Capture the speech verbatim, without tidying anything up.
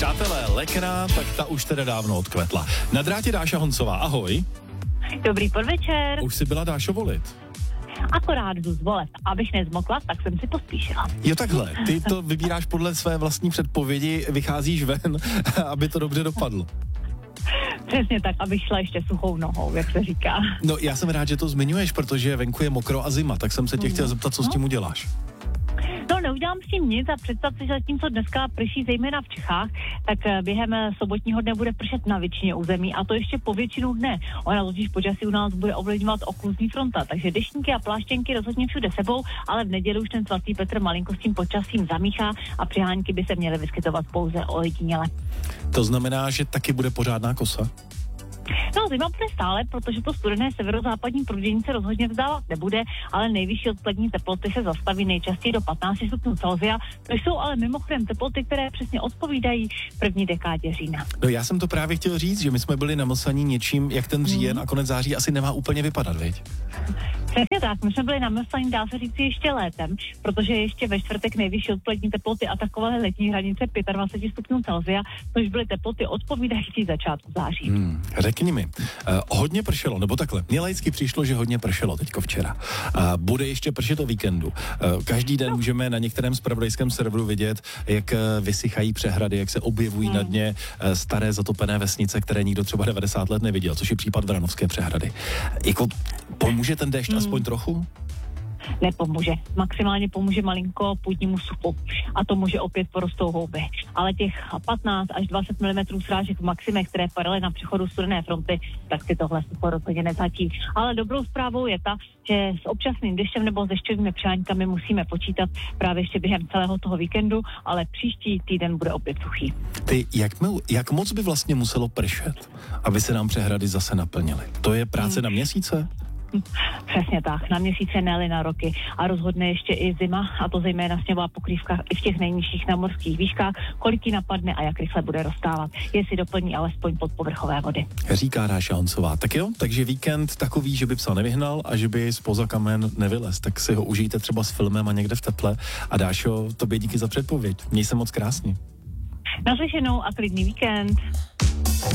Přátelé, lekna, tak ta už teda dávno odkvetla. Na drátě Dáša Honcová, ahoj. Dobrý podvečer. Už si byla, Dášo, volit? Akorát jdu zvolet. Abych nezmokla, tak jsem si pospíšila. Jo, takhle, ty to vybíráš podle své vlastní předpovědi, vycházíš ven, aby to dobře dopadlo. Přesně tak, abych šla ještě suchou nohou, jak se říká. No, já jsem rád, že to zmiňuješ, protože venku je mokro a zima, tak jsem se tě chtěl zeptat, co s tím uděláš. No, neudělám s tím nic a představ si, že zatímco dneska prší zejména v Čechách, tak během sobotního dne bude pršet na většině území a to ještě po většinu dne. Ona totiž počasí u nás bude ovlivňovat okluzní fronta, takže deštníky a pláštěnky rozhodně všude sebou, ale v neděli už ten svatý Petr malinko s tím počasím zamíchá a přihánky by se měly vyskytovat pouze ojediněle. To znamená, že taky bude pořádná kosa? No, zima bude stále, protože to studené severozápadní proudění se rozhodně vzdávat nebude, ale nejvyšší odpolední teploty se zastaví nejčastěji do patnáct stupňů Celsia. To jsou ale mimochodem teploty, které přesně odpovídají první dekádě října. No, já jsem to právě chtěl říct, že my jsme byli namlsaní něčím, jak ten říjen mm. a konec září asi nemá úplně vypadat, viď? Přesně tak, my jsme byli namlsaní, dá se říct, ještě létem, protože ještě ve čtvrtek nejvyšší odpolední teploty atakovaly letní hranice dvacet pět stupňů Celsia, což byly teploty odpovídající začátku září. Hmm, řekni mi, uh, hodně pršelo, nebo takhle, mně laicky přišlo, že hodně pršelo teďko včera. Uh, bude ještě pršet o víkendu. Uh, každý den no. můžeme na některém zpravodajském serveru vidět, jak uh, vysychají přehrady, jak se objevují hmm. na dně uh, staré zatopené vesnice, které nikdo třeba devadesát let neviděl, což je případ Vranovské přehrady. Jako pomůže ten déšť hmm. aspoň trochu? Nepomůže. Maximálně pomůže malinko půdnímu suchu a to může opět porostou houby. Ale těch patnáct až dvacet milimetrů srážek v maximech, které padaly na přechodu studené fronty, tak si tohle sucho rozhodně nezatí. Ale dobrou zprávou je ta, že s občasným deštěm nebo s dešťovými přáňkami musíme počítat právě ještě během celého toho víkendu, ale příští týden bude opět suchý. Ty, jak, mil, jak moc by vlastně muselo pršet, aby se nám přehrady zase naplnily? To je práce hmm. na měsíce? Přesně tak, na měsíce, ne na roky a rozhodne ještě i zima a to zejména sněhová pokrývka i v těch nejnižších nadmořských výškách, kolik ji napadne a jak rychle bude roztávat, jestli doplní alespoň pod povrchové vody. Říká Dáša Honcová. Tak jo, takže víkend takový, že by psa nevyhnal a že by spoza kamen nevylez, tak si ho užijte třeba s filmem a někde v teple a Dášo, tobě díky za předpověď. Měj se moc krásně. Naslyšenou a klidný víkend.